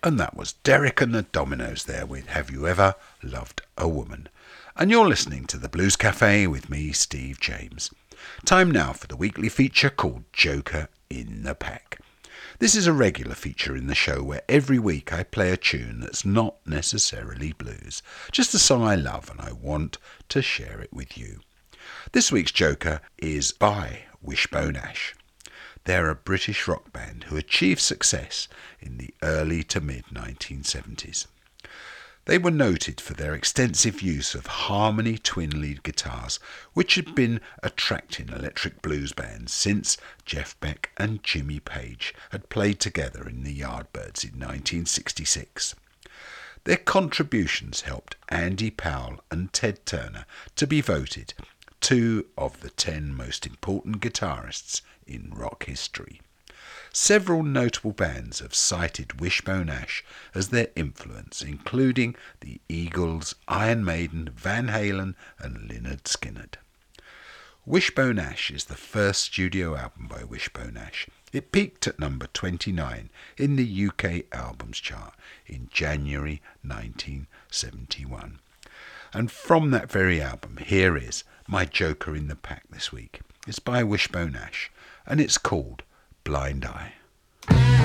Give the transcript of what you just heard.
And that was Derek and the Dominoes there with Have You Ever Loved a Woman? And you're listening to the Blues Cafe with me, Steve James. Time now for the weekly feature called Joker in the Pack. This is a regular feature in the show where every week I play a tune that's not necessarily blues, just a song I love and I want to share it with you. This week's Joker is by Wishbone Ash. They're a British rock band who achieved success in the early to mid-1970s. They were noted for their extensive use of harmony twin-lead guitars, which had been attracting electric blues bands since Jeff Beck and Jimmy Page had played together in the Yardbirds in 1966. Their contributions helped Andy Powell and Ted Turner to be voted 2 of the 10 most important guitarists in rock history. Several notable bands have cited Wishbone Ash as their influence, including the Eagles, Iron Maiden, Van Halen and Lynyrd Skynyrd. Wishbone Ash is the first studio album by Wishbone Ash. It peaked at number 29 in the UK Albums Chart in January 1971. And from that very album, here is my Joker in the Pack this week. It's by Wishbone Ash, and it's called Blind Eye.